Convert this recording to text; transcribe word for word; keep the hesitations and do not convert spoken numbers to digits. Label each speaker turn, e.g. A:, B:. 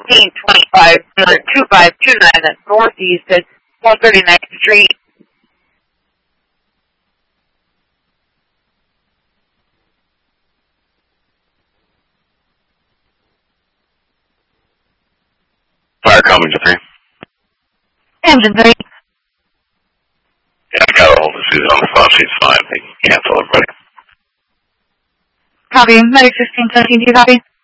A: fifteen twenty-five, two five two nine, that's northeast at one thirty-ninth Street.
B: Fire call engine three.
C: Engine three.
B: Yeah, I got a hold of Susan on the phone. She's fine. They can cancel everybody.
C: Copy. Medic fifteen seventeen, do you copy?